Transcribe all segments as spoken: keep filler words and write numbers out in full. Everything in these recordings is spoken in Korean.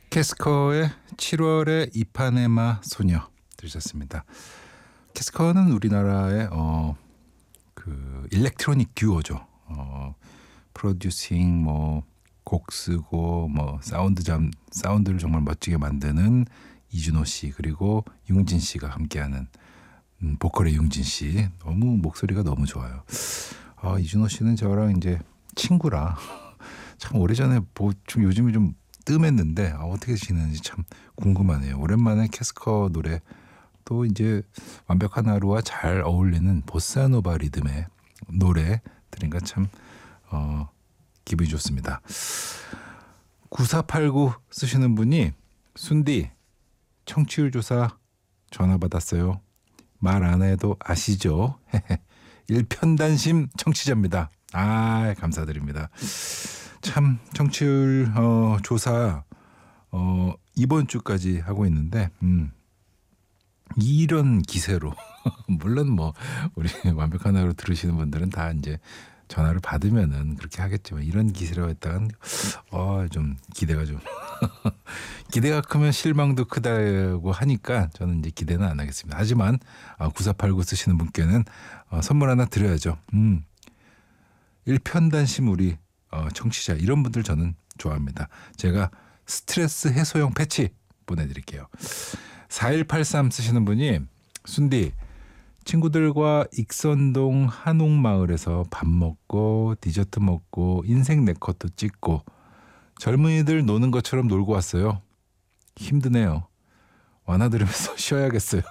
캐스커의 칠월의 이파네마 소녀 들으셨습니다. 캐스커는 우리나라의 어, 그 일렉트로닉 듀오죠. 어, 프로듀싱 뭐 곡 쓰고 뭐 사운드 잠 사운드를 정말 멋지게 만드는 이준호 씨 그리고 융진 씨가 함께하는 음, 보컬의 융진 씨 너무 목소리가 너무 좋아요. 아, 이준호 씨는 저랑 이제 친구라 참 오래전에 뭐 좀 요즘에 좀 뜸했는데 아, 어떻게 지내는지 참 궁금하네요. 오랜만에 캐스커 노래 또 이제 완벽한 하루와 잘 어울리는 보사노바 리듬의 노래 들으니까 참 어, 기분이 좋습니다. 구사팔구 쓰시는 분이 순디 청취율 조사 전화 받았어요. 말 안 해도 아시죠? 일편단심 청취자입니다. 아, 감사드립니다. 참 청취율 어, 조사 어, 이번 주까지 하고 있는데 음, 이런 기세로 물론 뭐 우리 완벽한 하루 들으시는 분들은 다 이제 전화를 받으면은 그렇게 하겠지만 이런 기세로 했다간 어, 좀 기대가 좀 기대가 크면 실망도 크다고 하니까 저는 이제 기대는 안 하겠습니다. 하지만 구사팔구 쓰시는 분께는 어, 선물 하나 드려야죠. 음, 일편단심 우리 어, 청취자 이런 분들 저는 좋아합니다. 제가 스트레스 해소용 패치 보내드릴게요. 사일팔삼 쓰시는 분이 순디 친구들과 익선동 한옥마을에서 밥 먹고 디저트 먹고 인생 네컷도 찍고 젊은이들 노는 것처럼 놀고 왔어요. 힘드네요. 완화 들으면서 쉬어야겠어요.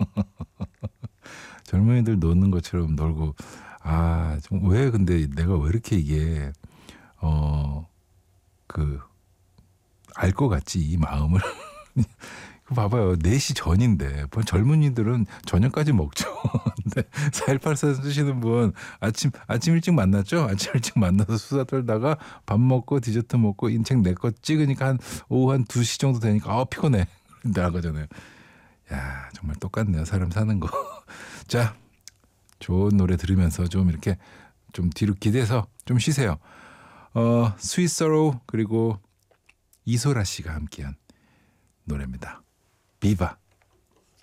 젊은이들 노는 것처럼 놀고 아, 왜 근데 내가 왜 이렇게 이게 어, 그 알 것 같지 이 마음을. 봐봐요. 네 시 전인데 젊은이들은 저녁까지 먹죠. 근데 사일팔사 쓰시는 분 아침 아침 일찍 만났죠. 아침 일찍 만나서 수다 떨다가 밥 먹고 디저트 먹고 인책 내 거 찍으니까 한 오후 한 두 시 정도 되니까 아 피곤해 나가잖아요. 야 정말 똑같네요. 사람 사는 거. 자 좋은 노래 들으면서 좀 이렇게 좀 뒤로 기대서 좀 쉬세요. 어, 스윗 서로우 그리고 이소라 씨가 함께한 노래입니다. 비바.